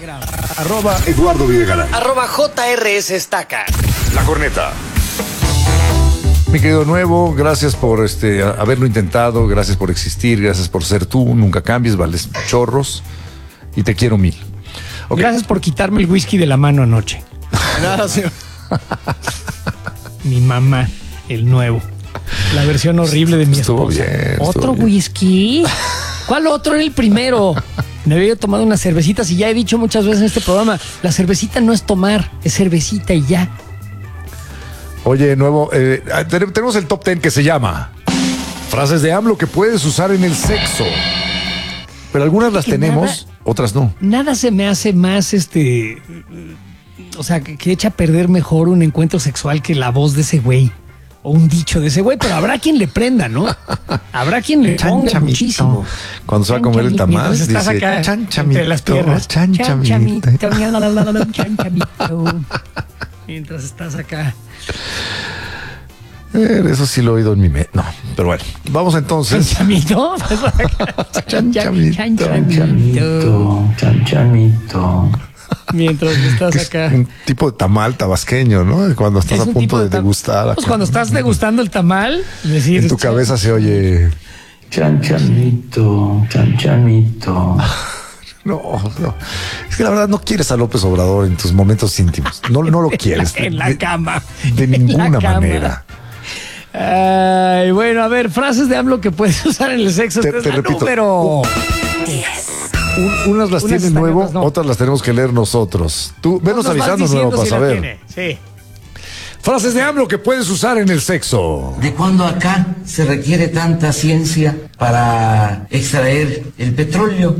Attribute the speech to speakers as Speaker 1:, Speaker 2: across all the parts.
Speaker 1: Instagram.
Speaker 2: @Eduardo Videgaray.
Speaker 1: @JRS Estaca.
Speaker 2: La Corneta.
Speaker 3: Mi querido Nuevo, gracias por haberlo intentado, gracias por existir, gracias por ser tú, nunca cambies, vales chorros y te quiero mil. Okay.
Speaker 1: Gracias por quitarme el whisky de la mano anoche.
Speaker 3: Gracias.
Speaker 1: Mi mamá, el nuevo. La versión horrible de mi
Speaker 3: Estuvo
Speaker 1: esposa.
Speaker 3: bien,
Speaker 1: ¿Otro
Speaker 3: estuvo bien.
Speaker 1: whisky? ¿Cuál otro? Era el primero. Me había tomado unas cervecitas y ya he dicho muchas veces en este programa, la cervecita no es tomar, es cervecita y ya.
Speaker 3: Oye, Nuevo, tenemos el top 10 que se llama frases de AMLO que puedes usar en el sexo. Pero algunas las tenemos, otras no.
Speaker 1: Nada se me hace más, o sea, que echa a perder mejor un encuentro sexual que la voz de ese güey. O un dicho de ese güey, pero habrá quien le prenda, ¿no? Habrá quien le ponga muchísimo.
Speaker 3: Cuando se va a comer el tamal,
Speaker 1: Mientras estás
Speaker 3: dice
Speaker 1: acá,
Speaker 3: chanchamito,
Speaker 1: entre las piernas.
Speaker 3: chanchamito.
Speaker 1: Chanchamito. Mientras estás acá.
Speaker 3: Eso sí lo he oído en mi mente. No, pero bueno, vamos entonces.
Speaker 1: ¿Chanchamito?
Speaker 4: Chanchamito.
Speaker 1: Mientras estás
Speaker 3: Es
Speaker 1: acá.
Speaker 3: un tipo de tamal tabasqueño, ¿no? Cuando estás
Speaker 1: Es
Speaker 3: a
Speaker 1: un
Speaker 3: punto
Speaker 1: tipo
Speaker 3: de degustar.
Speaker 1: Pues cuando estás degustando el tamal, decir,
Speaker 3: En tu cabeza se oye.
Speaker 4: Chanchamito.
Speaker 3: No. Es que la verdad no quieres a López Obrador en tus momentos íntimos. No lo quieres.
Speaker 1: En la cama.
Speaker 3: De
Speaker 1: En la
Speaker 3: ninguna
Speaker 1: cama.
Speaker 3: manera.
Speaker 1: Ay, bueno, a ver, frases de AMLO que puedes usar en el sexo.
Speaker 3: Te
Speaker 1: Este es la
Speaker 3: repito.
Speaker 1: número.
Speaker 3: Unas las tiene
Speaker 1: están,
Speaker 3: Nuevo,
Speaker 1: otras no.
Speaker 3: otras las tenemos que leer nosotros. Tú venos
Speaker 1: Nos vas
Speaker 3: avisando,
Speaker 1: diciendo
Speaker 3: Nuevo, para
Speaker 1: si la
Speaker 3: saber.
Speaker 1: tiene. Sí.
Speaker 3: Frases de AMLO que puedes usar en el sexo.
Speaker 5: ¿De cuándo acá se requiere tanta ciencia para extraer el petróleo?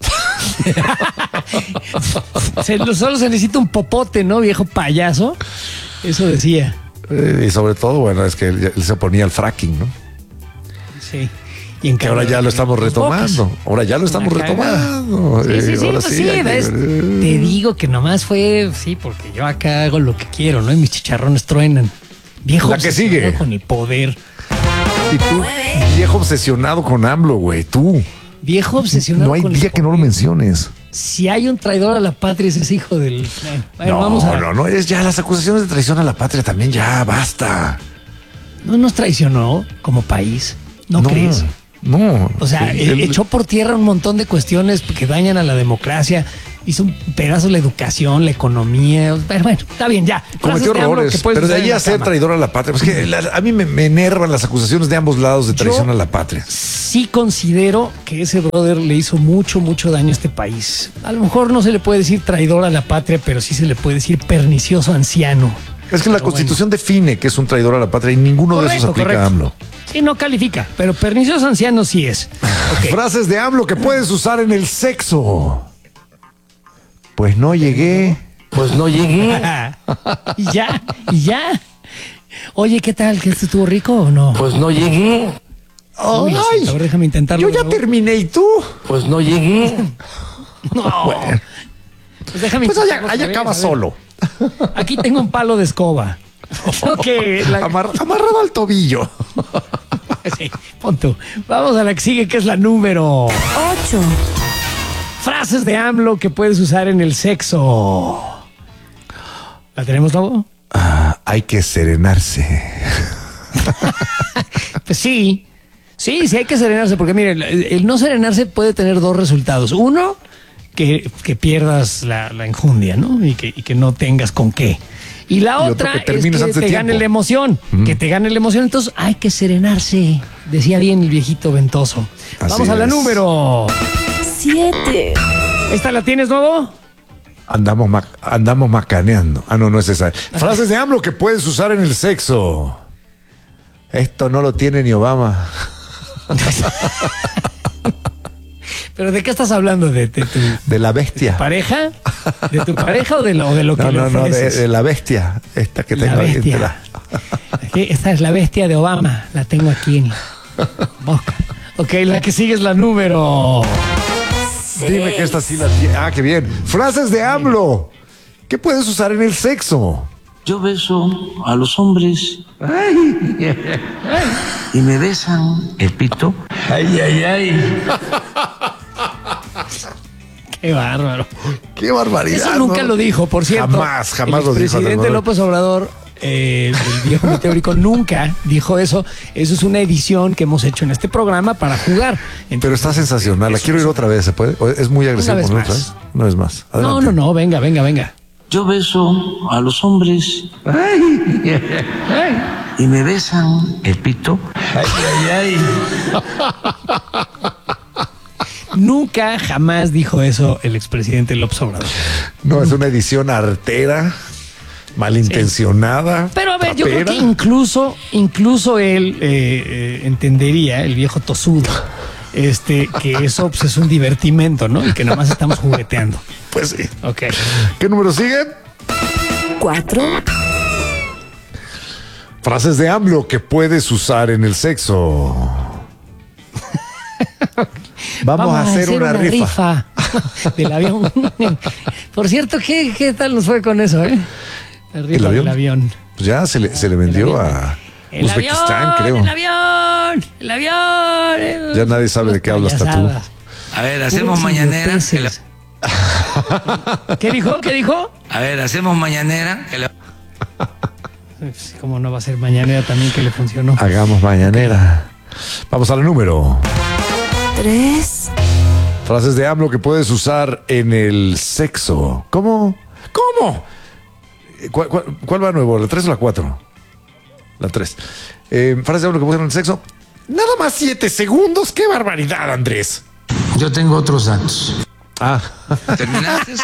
Speaker 1: Solo se necesita un popote, ¿no, viejo payaso? Eso decía.
Speaker 3: Y sobre todo, bueno, es que él se oponía al fracking, ¿no?
Speaker 1: Sí. Y
Speaker 3: Que ahora ya lo estamos retomando. Ahora ya lo estamos
Speaker 1: Una cagada.
Speaker 3: retomando.
Speaker 1: Sí,
Speaker 3: Ahora
Speaker 1: pues sí,
Speaker 3: hay que-
Speaker 1: ¿ves? Te digo que nomás fue, sí, porque yo acá hago lo que quiero, ¿no? Y mis chicharrones truenan. Viejo
Speaker 3: La que
Speaker 1: obsesionado
Speaker 3: sigue.
Speaker 1: con el poder.
Speaker 3: Y tú, viejo obsesionado con AMLO, güey, tú.
Speaker 1: Viejo obsesionado
Speaker 3: No hay
Speaker 1: con el
Speaker 3: día que no lo
Speaker 1: poder.
Speaker 3: menciones.
Speaker 1: Si hay un traidor a la patria, ese es hijo del... Bueno, vamos a...
Speaker 3: No, es ya las acusaciones de traición a la patria también ya, basta.
Speaker 1: No nos traicionó como país, ¿no crees?
Speaker 3: No.
Speaker 1: O sea, echó por tierra un montón de cuestiones que dañan a la democracia. Hizo un pedazo la educación, la economía. Pero bueno, está bien, ya.
Speaker 3: Cometió
Speaker 1: Frases de AMLO
Speaker 3: errores,
Speaker 1: que puedes
Speaker 3: pero de
Speaker 1: usar en
Speaker 3: ahí
Speaker 1: la
Speaker 3: a ser
Speaker 1: cama.
Speaker 3: traidor a la patria. Pues que a mí me enervan las acusaciones de ambos lados de traición
Speaker 1: Yo-
Speaker 3: a la patria.
Speaker 1: Sí considero que ese brother le hizo mucho daño a este país. A lo mejor no se le puede decir traidor a la patria, pero sí se le puede decir pernicioso anciano.
Speaker 3: Es que la
Speaker 1: Pero
Speaker 3: Constitución define que es un traidor a la patria y ninguno de esos aplica a AMLO.
Speaker 1: Sí, no califica, pero pernicioso anciano sí es. Ok.
Speaker 3: Frases de AMLO que puedes usar en el sexo. Pues no llegué.
Speaker 5: Pues no llegué.
Speaker 1: y ya. Oye, ¿qué tal? ¿Que esto estuvo rico o no?
Speaker 5: Pues no llegué.
Speaker 1: Uy, sí, a ver, déjame intentarlo.
Speaker 3: Yo
Speaker 1: de
Speaker 3: ya
Speaker 1: nuevo.
Speaker 3: terminé, ¿y tú?
Speaker 5: Pues no llegué.
Speaker 1: No. Pues déjame
Speaker 3: Pues
Speaker 1: intentarlo
Speaker 3: allá
Speaker 1: otra vez,
Speaker 3: acaba
Speaker 1: a ver.
Speaker 3: solo.
Speaker 1: Aquí tengo un palo de escoba. Ok,
Speaker 3: Amarrado al tobillo.
Speaker 1: Sí, pon tú. Vamos a la que sigue, que es la número
Speaker 6: 8,
Speaker 1: frases de AMLO que puedes usar en el sexo. ¿La tenemos, Lobo?
Speaker 3: Hay que serenarse.
Speaker 1: Pues sí, hay que serenarse, porque mire, el no serenarse puede tener dos resultados. Uno, que pierdas la enjundia, ¿no? Y que no tengas con qué. Y la
Speaker 3: otro,
Speaker 1: otra
Speaker 3: que
Speaker 1: es
Speaker 3: termines
Speaker 1: que
Speaker 3: antes de
Speaker 1: te gane
Speaker 3: tiempo.
Speaker 1: la emoción, que te gane la emoción. Entonces hay que serenarse, decía bien el viejito ventoso.
Speaker 3: Así
Speaker 1: Vamos a la
Speaker 3: es.
Speaker 1: número.
Speaker 6: 7,
Speaker 1: ¿Esta la tienes, Lobo?
Speaker 3: Andamos macaneando. No es esa. Frases de AMLO que puedes usar en el sexo. Esto no lo tiene ni Obama.
Speaker 1: ¿Pero de qué estás hablando? ¿De tu
Speaker 3: De la bestia.
Speaker 1: pareja? ¿De tu pareja o de lo que le
Speaker 3: No,
Speaker 1: ofreces?
Speaker 3: de la bestia. Esta que
Speaker 1: La
Speaker 3: tengo ahí entre
Speaker 1: bestia. Aquí, esta es la bestia de Obama. La tengo aquí en la boca. Ok, la que sigue es la número.
Speaker 3: Dime que esta sí la tiene. Ah, qué bien. Frases de AMLO. ¿Qué puedes usar en el sexo?
Speaker 5: Yo beso a los hombres y me besan el pito.
Speaker 1: Qué bárbaro.
Speaker 3: ¡Qué barbaridad!
Speaker 1: Eso nunca
Speaker 3: ¿no?
Speaker 1: lo dijo, por cierto.
Speaker 3: Jamás
Speaker 1: el
Speaker 3: lo dijo.
Speaker 1: presidente
Speaker 3: Andrés Manuel.
Speaker 1: López Obrador, el viejo meteórico, nunca dijo eso. Eso es una edición que hemos hecho en este programa para jugar.
Speaker 3: Pero está sensacional. La quiero ir otra vez, ¿se puede? ¿O es muy agresivo.
Speaker 1: Una vez
Speaker 3: ¿no?
Speaker 1: más.
Speaker 3: Una vez más.
Speaker 1: No,
Speaker 3: Adelante.
Speaker 1: no, venga.
Speaker 5: Yo beso a los hombres y me besan el pito.
Speaker 1: Nunca, jamás dijo eso el expresidente López Obrador.
Speaker 3: No, es una edición artera, malintencionada.
Speaker 1: Pero a ver, yo creo
Speaker 3: tapera.
Speaker 1: que incluso él entendería, el viejo tosudo, que eso pues, es un divertimento, ¿no? Y que nada más estamos jugueteando.
Speaker 3: Pues sí.
Speaker 1: Ok.
Speaker 3: ¿Qué número sigue?
Speaker 6: 4,
Speaker 3: Frases de AMLO que puedes usar en el sexo. Vamos a hacer una rifa.
Speaker 1: del avión. Por cierto, ¿qué tal nos fue con eso, eh? La rifa
Speaker 3: ¿El avión?
Speaker 1: del avión.
Speaker 3: Pues ya se le vendió a
Speaker 1: El
Speaker 3: Uzbekistán,
Speaker 1: avión,
Speaker 3: creo.
Speaker 1: el avión.
Speaker 3: Ya nadie sabe de qué hablas, Tatú.
Speaker 1: Payasadas.
Speaker 5: A ver, hacemos
Speaker 1: Puros
Speaker 5: mañanera.
Speaker 1: idioteces. ¿Qué dijo?
Speaker 5: A ver, hacemos mañanera.
Speaker 1: ¿Cómo no va a ser mañanera también que le funcionó?
Speaker 3: Hagamos mañanera. Vamos al número.
Speaker 6: 3,
Speaker 3: Frases de AMLO que puedes usar en el sexo. ¿Cómo? ¿Cuál va nuevo? ¿La 3 o la 4? La 3. Frases de AMLO que puedes usar en el sexo. Nada más 7 segundos. ¡Qué barbaridad, Andrés!
Speaker 5: Yo tengo otros datos.
Speaker 3: Ah,
Speaker 5: ¿Terminaste?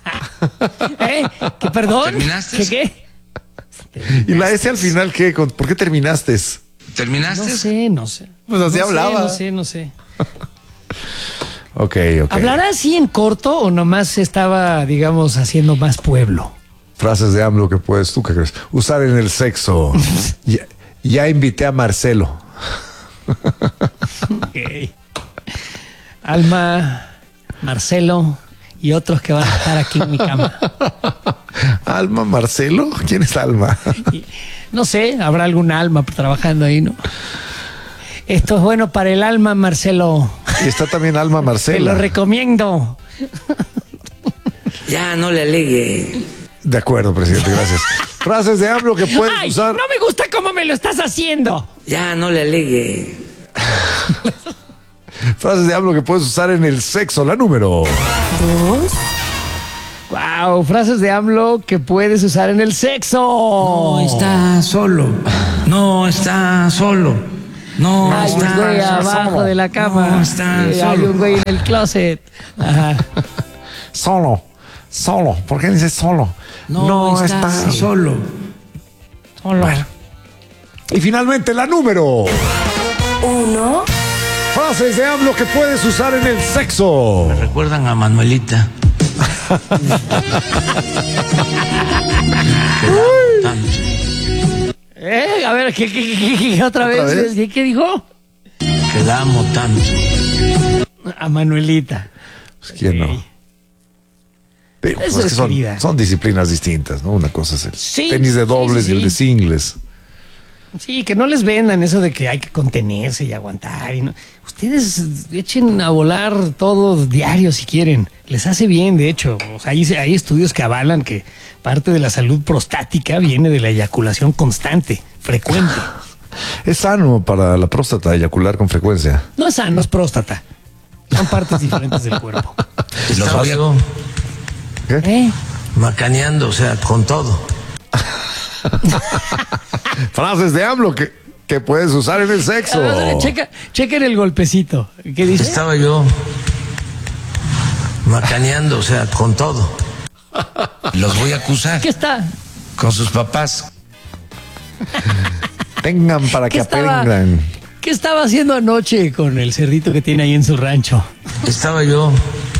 Speaker 1: ¿Qué perdón?
Speaker 5: ¿Terminaste?
Speaker 1: ¿Qué?
Speaker 3: ¿y la S al final qué? ¿Por qué terminaste?
Speaker 5: ¿Terminaste?
Speaker 1: No sé.
Speaker 3: Pues así
Speaker 1: No
Speaker 3: hablaba.
Speaker 1: No sé.
Speaker 3: Ok.
Speaker 1: ¿Hablará así en corto o nomás estaba, digamos, haciendo más pueblo?
Speaker 3: Frases de AMLO que puedes, ¿tú qué crees? Usar en el sexo. ya invité a Marcelo.
Speaker 1: Ok. Alma, Marcelo y otros que van a estar aquí en mi cama.
Speaker 3: ¿Alma Marcelo? ¿Quién es Alma?
Speaker 1: Y, no sé, habrá algún alma trabajando ahí, ¿no? Esto es bueno para el alma, Marcelo.
Speaker 3: Y está también Alma
Speaker 1: Te
Speaker 3: Marcela.
Speaker 1: lo recomiendo.
Speaker 5: Ya, no le alegue.
Speaker 3: De acuerdo, presidente, gracias. Frases de AMLO que puedes
Speaker 1: ¡Ay!
Speaker 3: usar.
Speaker 1: No me gusta cómo me lo estás haciendo.
Speaker 5: Ya, no le alegue.
Speaker 3: Frases de AMLO que puedes usar en el sexo. La número.
Speaker 6: 2,
Speaker 1: Wow, frases de AMLO que puedes usar en el sexo.
Speaker 5: No está solo. No está solo. No
Speaker 1: Hay un
Speaker 5: está
Speaker 1: güey
Speaker 5: solo.
Speaker 1: abajo de la cama.
Speaker 5: No está
Speaker 1: Hay
Speaker 5: solo.
Speaker 1: un güey en el closet. Ajá.
Speaker 3: Solo. ¿Por qué dices solo?
Speaker 5: No está solo.
Speaker 1: Solo.
Speaker 3: Bueno. Y finalmente la número.
Speaker 6: 1,
Speaker 3: Frases de AMLO que puedes usar en el sexo.
Speaker 5: ¿Recuerdan a Manuelita? Tanto.
Speaker 1: A ver, ¿qué otra vez?
Speaker 3: vez?
Speaker 1: ¿Qué dijo?
Speaker 5: Que la amo tanto.
Speaker 1: A Manuelita.
Speaker 3: Pues, ¿quién no?
Speaker 1: Ok.
Speaker 3: Pero,
Speaker 1: Eso
Speaker 3: pues,
Speaker 1: es
Speaker 3: que
Speaker 1: querida.
Speaker 3: son disciplinas distintas, ¿no? Una cosa es el
Speaker 1: Sí,
Speaker 3: tenis de
Speaker 1: sí,
Speaker 3: dobles
Speaker 1: sí,
Speaker 3: y el de
Speaker 1: sí.
Speaker 3: singles.
Speaker 1: Sí, que no les vendan eso de que hay que contenerse y aguantar. Y no. Ustedes echen a volar todo diario si quieren. Les hace bien, de hecho. O sea, hay estudios que avalan que parte de la salud prostática viene de la eyaculación constante, frecuente.
Speaker 3: Es sano para la próstata eyacular con frecuencia.
Speaker 1: No es sano, es próstata. Son partes diferentes del cuerpo.
Speaker 5: Estaba yo
Speaker 1: ¿Eh?
Speaker 5: macaneando, o sea, con todo.
Speaker 3: Frases de AMLO que puedes usar en el sexo.
Speaker 1: A ver, chequen el golpecito. ¿Qué dice?
Speaker 5: Estaba yo macaneando, o sea, con todo. Los voy a acusar
Speaker 1: ¿Qué está?
Speaker 5: con sus papás.
Speaker 3: Tengan para que aprendan.
Speaker 1: ¿Qué estaba haciendo anoche con el cerdito que tiene ahí en su rancho?
Speaker 5: Estaba yo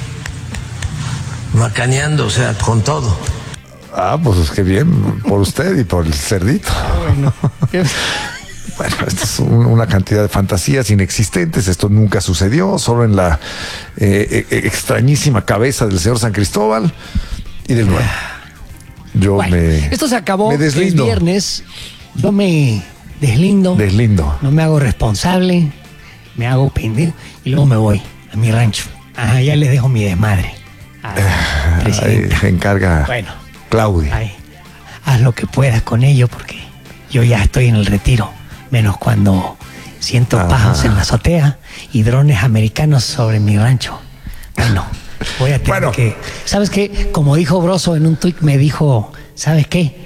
Speaker 5: macaneando, o sea, con todo.
Speaker 3: Ah, pues qué bien por usted y por el cerdito.
Speaker 1: Bueno,
Speaker 3: Bueno, esto es una cantidad de fantasías inexistentes. Esto nunca sucedió, solo en la extrañísima cabeza del señor San Cristóbal y del nuevo. Yo
Speaker 1: bueno, esto se acabó.
Speaker 3: me deslindo.
Speaker 1: Es viernes. Yo me deslindo.
Speaker 3: Deslindo.
Speaker 1: No me hago responsable. Me hago pendejo. Y luego me voy a mi rancho. Ajá, ya les dejo mi desmadre. presidenta.
Speaker 3: Se encarga
Speaker 1: Bueno,
Speaker 3: Claudia.
Speaker 1: ay, haz lo que puedas con ello porque yo ya estoy en el retiro, menos cuando siento pájaros en la azotea y drones americanos sobre mi rancho. Bueno, voy a tener que... ¿Sabes qué? Como dijo Broso en un tuit, me dijo, ¿sabes qué?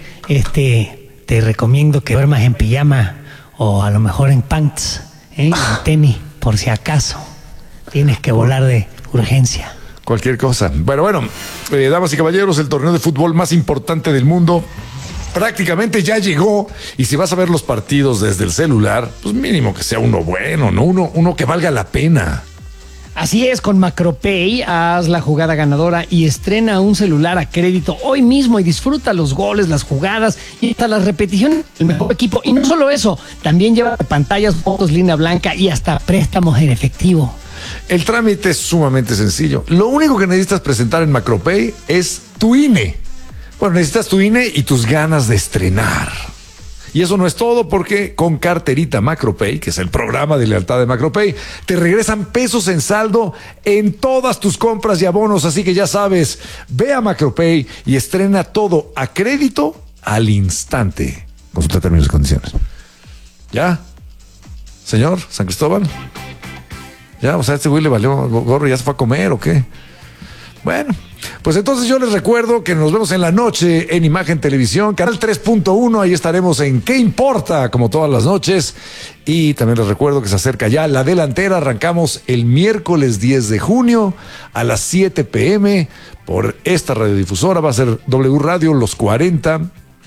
Speaker 1: Te recomiendo que duermas en pijama o a lo mejor en pants, en tenis, por si acaso tienes que volar de urgencia.
Speaker 3: Cualquier cosa. Bueno, damas y caballeros, el torneo de fútbol más importante del mundo prácticamente ya llegó. Y si vas a ver los partidos desde el celular, pues mínimo que sea uno bueno, ¿no? Uno que valga la pena.
Speaker 1: Así es, con MacroPay haz la jugada ganadora y estrena un celular a crédito hoy mismo y disfruta los goles, las jugadas y hasta las repeticiones del mejor equipo. Y no solo eso, también lleva pantallas, fotos, línea blanca y hasta préstamos en efectivo.
Speaker 3: El trámite es sumamente sencillo. Lo único que necesitas presentar en MacroPay es tu INE. Bueno, necesitas tu INE y tus ganas de estrenar. Y eso no es todo, porque con carterita MacroPay, que es el programa de lealtad de MacroPay, te regresan pesos en saldo en todas tus compras y abonos. Así que ya sabes, ve a MacroPay y estrena todo a crédito al instante. Consulta términos y condiciones. ¿Ya? Señor San Cristóbal. Ya, o sea, este güey le valió gorro y ya se fue a comer, ¿o qué? Bueno, pues entonces yo les recuerdo que nos vemos en la noche en Imagen Televisión, canal 3.1, ahí estaremos en ¿Qué importa? Como todas las noches. Y también les recuerdo que se acerca ya la delantera, arrancamos el miércoles 10 de junio a las 7 p.m. por esta radiodifusora, va a ser W Radio Los 40,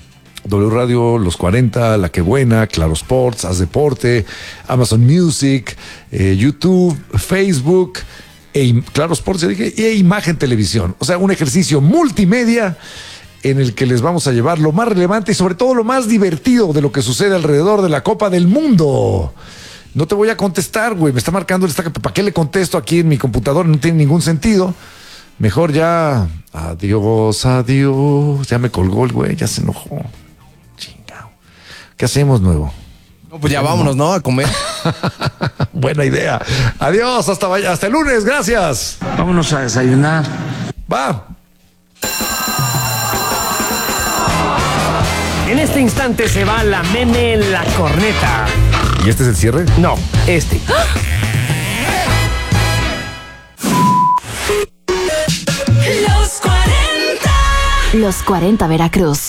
Speaker 3: W Radio Los 40, La Que Buena, Claro Sports, Haz Deporte, Amazon Music, YouTube, Facebook, Claro Sports, ya dije, e Imagen Televisión. O sea, un ejercicio multimedia en el que les vamos a llevar lo más relevante y sobre todo lo más divertido de lo que sucede alrededor de la Copa del Mundo. No te voy a contestar, güey, me está marcando el destaque. ¿Para qué le contesto aquí en mi computadora? No tiene ningún sentido. Mejor ya, adiós, ya me colgó el güey, ya se enojó. Chingao. ¿Qué hacemos, nuevo?
Speaker 4: No, pues ya vámonos, ¿no? A comer.
Speaker 3: Buena idea. Adiós, hasta el lunes, gracias.
Speaker 5: Vámonos a desayunar.
Speaker 3: Va.
Speaker 1: En este instante se va la meme, la corneta.
Speaker 3: ¿Y este es el cierre?
Speaker 1: No, este.
Speaker 6: Los 40. Los 40 Veracruz.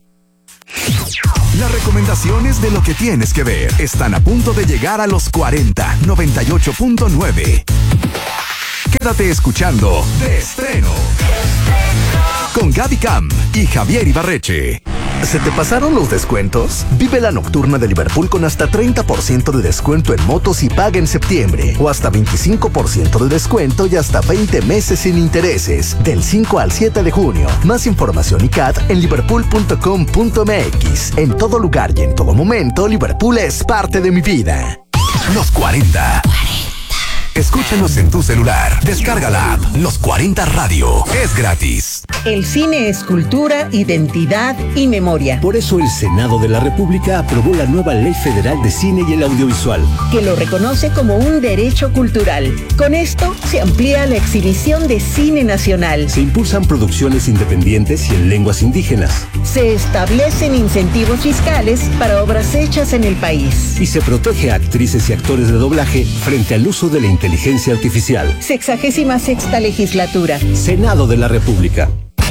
Speaker 2: Las recomendaciones de lo que tienes que ver están a punto de llegar a los 40, 98.9. Quédate escuchando De Estreno con Gaby Cam y Javier Ibarreche.
Speaker 7: ¿Se te pasaron los descuentos? Vive la nocturna de Liverpool con hasta 30% de descuento en motos y paga en septiembre. O hasta 25% de descuento y hasta 20 meses sin intereses. Del 5 al 7 de junio. Más información y CAT en liverpool.com.mx. En todo lugar y en todo momento, Liverpool es parte de mi vida.
Speaker 2: Los 40. Escúchanos en tu celular. Descarga la app Los 40 Radio. Es gratis.
Speaker 8: El cine es cultura, identidad y memoria.
Speaker 9: Por eso el Senado de la República aprobó la nueva Ley Federal de Cine y el Audiovisual,
Speaker 8: que lo reconoce como un derecho cultural. Con esto se amplía la exhibición de cine nacional.
Speaker 9: Se impulsan producciones independientes y en lenguas indígenas.
Speaker 8: Se establecen incentivos fiscales para obras hechas en el país.
Speaker 9: Y se protege a actrices y actores de doblaje frente al uso de la inteligencia artificial.
Speaker 8: 66ª legislatura.
Speaker 9: Senado de la República.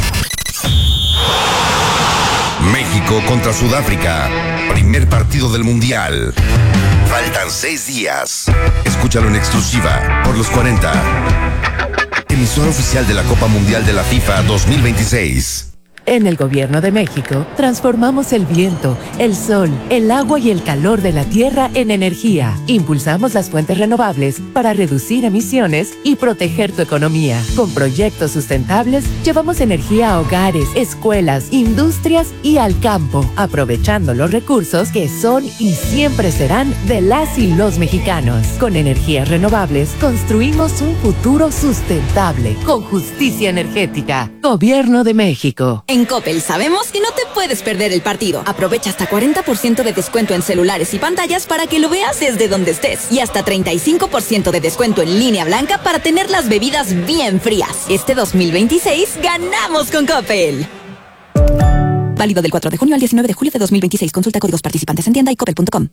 Speaker 2: México contra Sudáfrica. Primer partido del Mundial. Faltan 6 días. Escúchalo en exclusiva por Los 40. Emisora oficial de la Copa Mundial de la FIFA 2026.
Speaker 10: En el Gobierno de México, transformamos el viento, el sol, el agua y el calor de la tierra en energía. Impulsamos las fuentes renovables para reducir emisiones y proteger tu economía. Con proyectos sustentables, llevamos energía a hogares, escuelas, industrias y al campo, aprovechando los recursos que son y siempre serán de las y los mexicanos. Con energías renovables, construimos un futuro sustentable, con justicia energética. Gobierno de México.
Speaker 11: En Coppel sabemos que no te puedes perder el partido. Aprovecha hasta 40% de descuento en celulares y pantallas para que lo veas desde donde estés. Y hasta 35% de descuento en línea blanca para tener las bebidas bien frías. Este 2026 ganamos con Coppel. Válido del 4 de junio al 19 de julio de 2026. Consulta códigos participantes en tienda y coppel.com.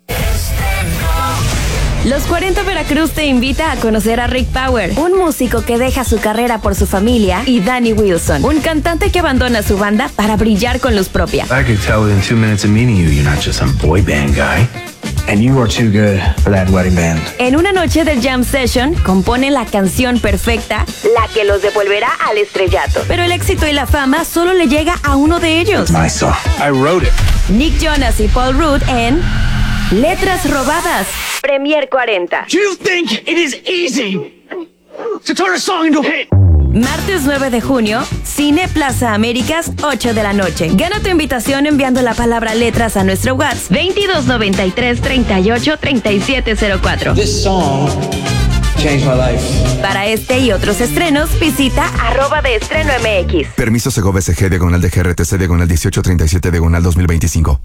Speaker 12: Los 40 Veracruz te invita a conocer a Rick Power, un músico que deja su carrera por su familia, y Danny Wilson, un cantante que abandona su banda para brillar con luz propia.
Speaker 13: I could tell within 2 minutes of meeting you, you're not just some boy band guy. And you are too good for that wedding band.
Speaker 12: En una noche de jam session, compone la canción perfecta, la que los devolverá al estrellato. Pero el éxito y la fama solo le llega a uno de ellos.
Speaker 13: My song. I wrote it.
Speaker 12: Nick Jonas y Paul Rudd en Letras Robadas, Premier 40.
Speaker 14: You think it is easy to turn a song into a hit?
Speaker 12: Martes 9 de junio, Cine Plaza Américas, 8 de la noche. Gana tu invitación enviando la palabra letras a nuestro WhatsApp 2293 38 3704.
Speaker 14: This song changed my life.
Speaker 12: Para este y otros estrenos, visita @deestreno.mx.
Speaker 2: Permiso Segov SG diagonal de GRTC diagonal 1837 diagonal 2025.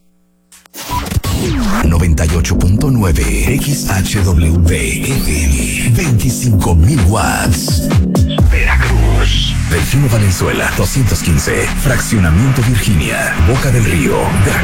Speaker 7: 98.9 XHWV FM 25.000 watts. Veracruz. Delfino Valenzuela 215. Fraccionamiento Virginia. Boca del Río.